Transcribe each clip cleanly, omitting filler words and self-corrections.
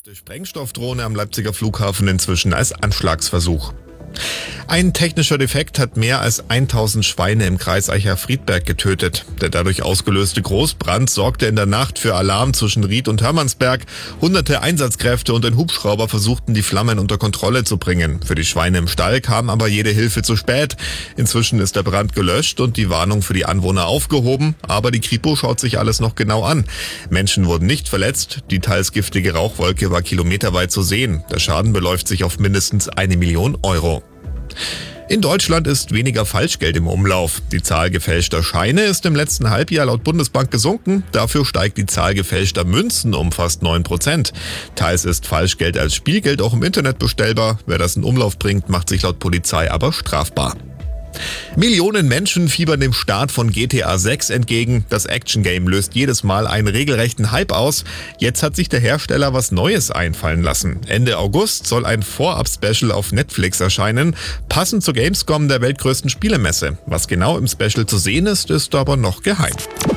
Die Sprengstoffdrohne am Leipziger Flughafen inzwischen als Anschlagsversuch. Ein technischer Defekt hat mehr als 1000 Schweine im Kreis Eicher-Friedberg getötet. Der dadurch ausgelöste Großbrand sorgte in der Nacht für Alarm zwischen Ried und Hermannsberg. Hunderte Einsatzkräfte und ein Hubschrauber versuchten, die Flammen unter Kontrolle zu bringen. Für die Schweine im Stall kam aber jede Hilfe zu spät. Inzwischen ist der Brand gelöscht und die Warnung für die Anwohner aufgehoben. Aber die Kripo schaut sich alles noch genau an. Menschen wurden nicht verletzt. Die teils giftige Rauchwolke war kilometerweit zu sehen. Der Schaden beläuft sich auf mindestens 1 Million Euro. In Deutschland ist weniger Falschgeld im Umlauf. Die Zahl gefälschter Scheine ist im letzten Halbjahr laut Bundesbank gesunken. Dafür steigt die Zahl gefälschter Münzen um fast 9%. Teils ist Falschgeld als Spielgeld auch im Internet bestellbar. Wer das in Umlauf bringt, macht sich laut Polizei aber strafbar. Millionen Menschen fiebern dem Start von GTA 6 entgegen. Das Action-Game löst jedes Mal einen regelrechten Hype aus. Jetzt hat sich der Hersteller was Neues einfallen lassen. Ende August soll ein Vorab-Special auf Netflix erscheinen, passend zur Gamescom, der weltgrößten Spielemesse. Was genau im Special zu sehen ist, ist aber noch geheim.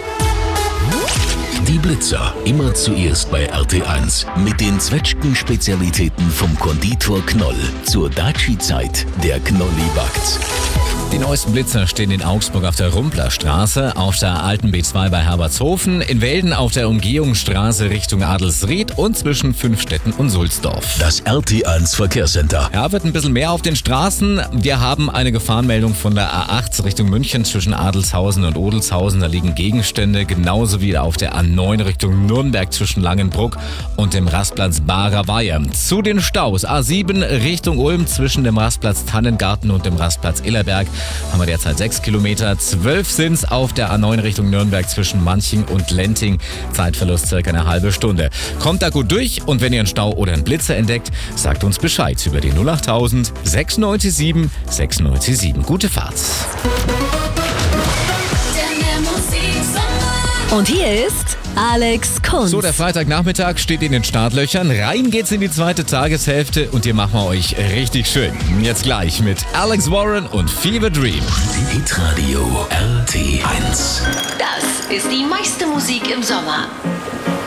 Die Blitzer, immer zuerst bei RT1 mit den Zwetschgen-Spezialitäten vom Konditor Knoll. Zur Daci-Zeit, der Knolli backt. Die neuesten Blitzer stehen in Augsburg auf der Rumplerstraße, auf der alten B2 bei Herbertshofen, in Welden auf der Umgehungsstraße Richtung Adelsried und zwischen Fünfstetten und Sulzdorf. Das RT1 Verkehrscenter. Ja, wird ein bisschen mehr auf den Straßen. Wir haben eine Gefahrenmeldung von der A8 Richtung München zwischen Adelshausen und Odelshausen. Da liegen Gegenstände, genauso wie auf der A9 Richtung Nürnberg zwischen Langenbruck und dem Rastplatz Barer Weiher. Zu den Staus A7 Richtung Ulm zwischen dem Rastplatz Tannengarten und dem Rastplatz Illerberg haben wir derzeit 6 Kilometer. 12 sind's auf der A9 Richtung Nürnberg zwischen Manching und Lenting. Zeitverlust circa eine halbe Stunde. Kommt da gut durch und wenn ihr einen Stau oder einen Blitzer entdeckt, sagt uns Bescheid über die 08000 697 697. Gute Fahrt. Und hier ist Alex Kunz. So, der Freitagnachmittag steht in den Startlöchern. Rein geht's in die zweite Tageshälfte und hier machen wir euch richtig schön. Jetzt gleich mit Alex Warren und Fever Dream. Hitradio RT1. Das ist die meiste Musik im Sommer.